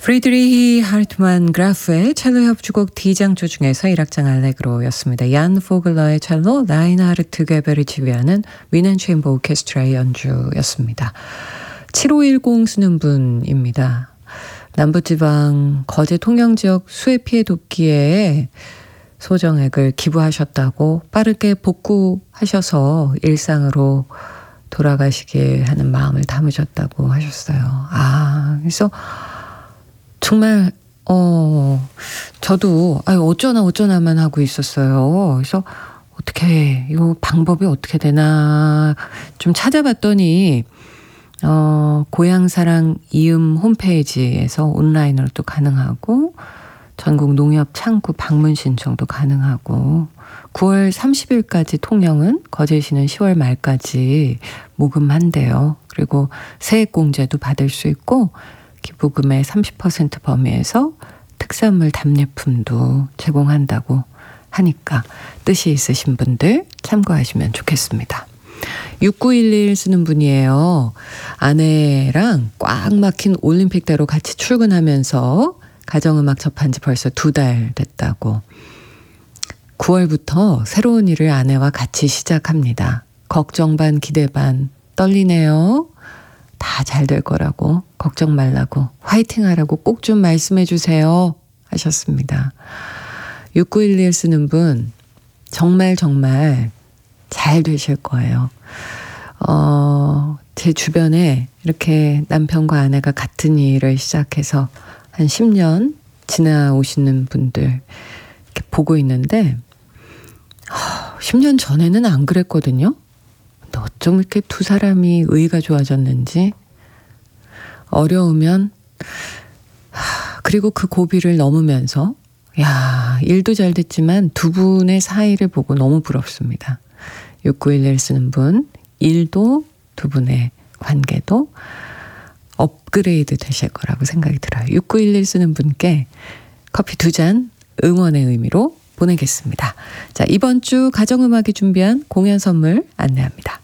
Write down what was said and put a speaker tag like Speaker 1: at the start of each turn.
Speaker 1: 프리드리히 하르트만 그라프의 첼로 협주곡 D장조 중에서 1악장 알레그로였습니다. 얀 포글러의 첼로, 라인하르트 게베를 지휘하는 위넨 체인버 오케스트라의 연주였습니다. 7510 쓰는 분입니다. 남부지방 거제 통영지역 수해 피해 돕기에 소정액을 기부하셨다고 빠르게 복구하셔서 일상으로 돌아가시게 하는 마음을 담으셨다고 하셨어요. 그래서 정말 저도 어쩌나만 하고 있었어요. 그래서 어떻게 이거 방법이 어떻게 되나 좀 찾아봤더니 고향사랑 이음 홈페이지에서 온라인으로 또 가능하고 전국 농협 창구 방문 신청도 가능하고 9월 30일까지 통영은 거제시는 10월 말까지 모금한대요. 그리고 세액공제도 받을 수 있고 기부금의 30% 범위에서 특산물 답례품도 제공한다고 하니까 뜻이 있으신 분들 참고하시면 좋겠습니다. 6911 쓰는 분이에요. 아내랑 꽉 막힌 올림픽대로 같이 출근하면서 가정음악 접한 지 벌써 2달 됐다고. 9월부터 새로운 일을 아내와 같이 시작합니다. 걱정 반 기대 반 떨리네요. 다 잘 될 거라고 걱정 말라고 화이팅 하라고 꼭 좀 말씀해 주세요 하셨습니다. 6911 쓰는 분 정말 잘 되실 거예요. 제 주변에 이렇게 남편과 아내가 같은 일을 시작해서 한 10년 지나오시는 분들 이렇게 보고 있는데 10년 전에는 안 그랬거든요. 근데 어쩜 이렇게 두 사람이 의가 좋아졌는지 어려우면 그리고 그 고비를 넘으면서 일도 잘 됐지만 두 분의 사이를 보고 너무 부럽습니다. 6911 쓰는 분 일도 두 분의 관계도 업그레이드 되실 거라고 생각이 들어요. 6911 쓰는 분께 커피 2잔 응원의 의미로 보내겠습니다. 자, 이번 주 가정음악이 준비한 공연 선물 안내합니다.